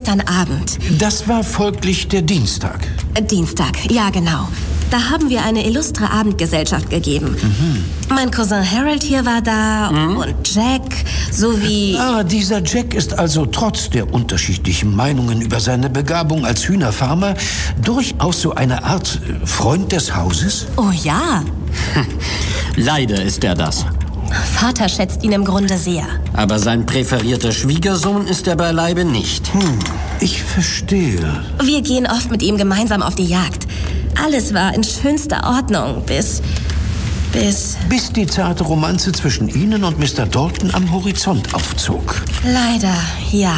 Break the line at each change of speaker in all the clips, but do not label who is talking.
gestern Abend.
Das war folglich der Dienstag.
Dienstag, ja genau. Da haben wir eine illustre Abendgesellschaft gegeben. Mein Cousin Harold hier war da und Jack, sowie...
Ah, dieser Jack ist also trotz der unterschiedlichen Meinungen über seine Begabung als Hühnerfarmer durchaus so eine Art Freund des Hauses?
Oh ja.
Leider ist er das.
Vater schätzt ihn im Grunde sehr.
Aber sein präferierter Schwiegersohn ist er beileibe nicht.
Ich verstehe.
Wir gehen oft mit ihm gemeinsam auf die Jagd. Alles war in schönster Ordnung, bis
Bis die zarte Romanze zwischen Ihnen und Mr. Dalton am Horizont aufzog.
leider, ja.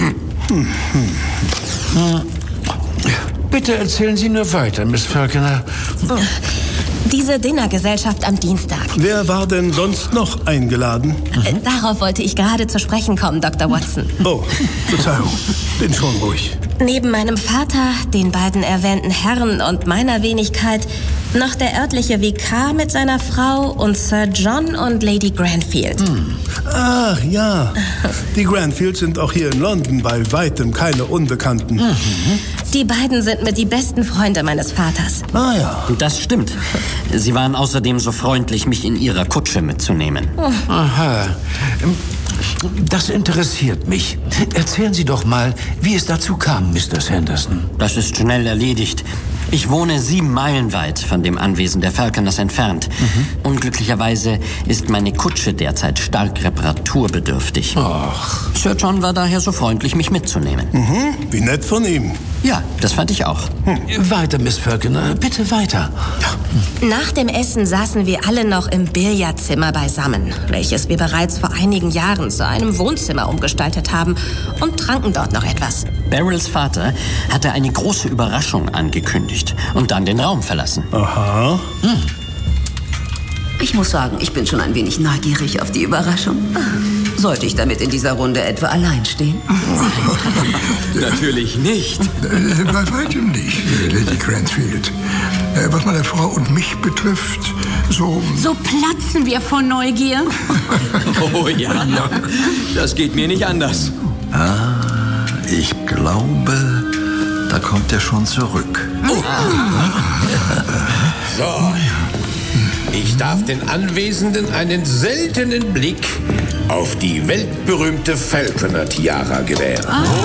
Bitte erzählen Sie nur weiter, Miss Falconer.
Diese Dinnergesellschaft am Dienstag.
Wer war denn sonst noch eingeladen?
Darauf wollte ich gerade zu sprechen kommen, Dr. Watson.
Oh, Verzeihung, bin schon ruhig.
Neben meinem Vater, den beiden erwähnten Herren und meiner Wenigkeit noch der örtliche Vikar mit seiner Frau und Sir John und Lady Granfield.
Ach ja, die Granfields sind auch hier in London bei weitem keine Unbekannten.
Die beiden sind mit die besten Freunde meines Vaters.
Ah ja.
Das stimmt. Sie waren außerdem so freundlich, mich in ihrer Kutsche mitzunehmen.
Aha. Das interessiert mich. Erzählen Sie doch mal, wie es dazu kam, Mr. Sanderson.
Das ist schnell erledigt. Ich wohne 7 Meilen weit von dem Anwesen der Falconers entfernt. Unglücklicherweise ist meine Kutsche derzeit stark reparaturbedürftig.
Ach.
Sir John war daher so freundlich, mich mitzunehmen.
Wie nett von ihm.
Ja, das fand ich auch.
Weiter, Miss Falconer, bitte weiter.
Nach dem Essen saßen wir alle noch im Billardzimmer beisammen, welches wir bereits vor einigen Jahren zu einem Wohnzimmer umgestaltet haben, und tranken dort noch etwas.
Beryls Vater hatte eine große Überraschung angekündigt und dann den Raum verlassen.
Aha.
Ich muss sagen, ich bin schon ein wenig neugierig auf die Überraschung. Sollte ich damit in dieser Runde etwa allein stehen?
Natürlich nicht.
Bei weitem nicht, Lady Granfield. Was meine Frau und mich betrifft, so...
So platzen wir vor Neugier.
Oh ja, das geht mir nicht anders.
Ich glaube, da kommt er schon zurück.
So, ich darf den Anwesenden einen seltenen Blick auf die weltberühmte Falconer-Tiara gewähren.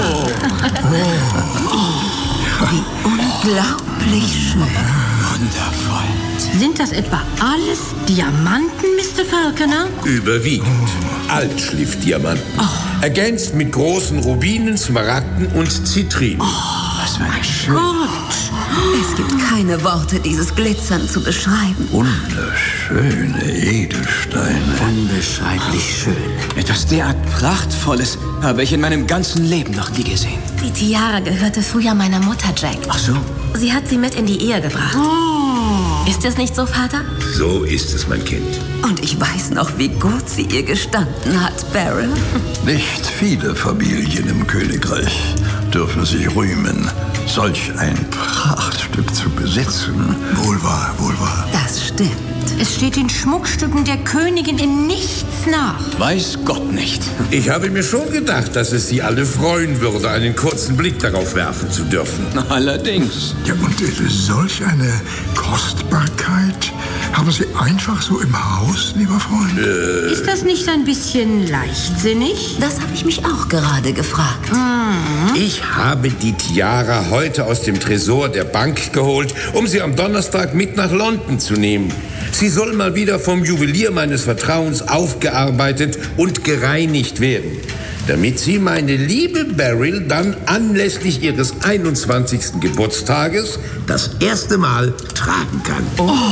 Wie unglaublich schön.
Wundervoll.
Sind das etwa alles Diamanten, Mr. Falconer?
Überwiegend Altschliffdiamanten. Ergänzt mit großen Rubinen, Smaragden und Zitrinen.
Was für eine schöne...
Es gibt keine Worte, dieses Glitzern zu beschreiben.
Wunderschöne Edelsteine.
Unbeschreiblich schön. Etwas derart Prachtvolles habe ich in meinem ganzen Leben noch nie gesehen.
Die Tiara gehörte früher meiner Mutter, Jack.
Ach so.
Sie hat sie mit in die Ehe gebracht. Ist es nicht so, Vater?
So ist es, mein Kind.
Und ich weiß noch, wie gut sie ihr gestanden hat, Beryl.
Nicht viele Familien im Königreich dürfen sich rühmen, solch ein Prachtstück zu besitzen.
Wohl wahr, wohl wahr.
Das stimmt.
Es steht den Schmuckstücken der Königin in nichts nach.
Weiß Gott nicht.
Ich habe mir schon gedacht, dass es Sie alle freuen würde, einen kurzen Blick darauf werfen zu dürfen.
Allerdings.
Ja, und solch eine Kostbarkeit haben Sie einfach so im Haus, lieber Freund?
Ist das nicht ein bisschen leichtsinnig?
Das habe ich mich auch gerade gefragt.
Ich habe die Tiara heute aus dem Tresor der Bank geholt, um sie am Donnerstag mit nach London zu nehmen. Sie soll mal wieder vom Juwelier meines Vertrauens aufgearbeitet und gereinigt werden, damit sie meine liebe Beryl dann anlässlich ihres 21. Geburtstages das erste Mal tragen kann.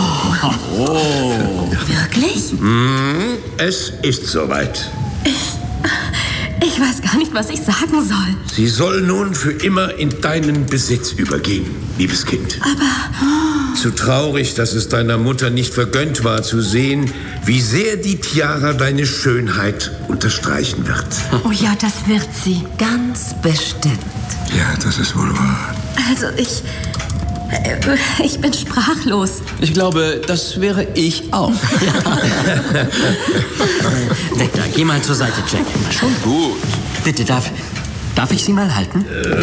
Wirklich?
Es ist soweit.
Ich weiß gar nicht, was ich sagen soll.
Sie soll nun für immer in deinen Besitz übergehen, liebes Kind.
Aber...
Zu traurig, dass es deiner Mutter nicht vergönnt war, zu sehen, wie sehr die Tiara deine Schönheit unterstreichen wird.
Oh ja, das wird sie.
Ganz bestimmt.
Ja, das ist wohl wahr.
Also, ich bin sprachlos.
Ich glaube, das wäre ich auch.
Weg da, geh mal zur Seite, Jack.
Schon gut.
Bitte, darf ich Sie mal halten?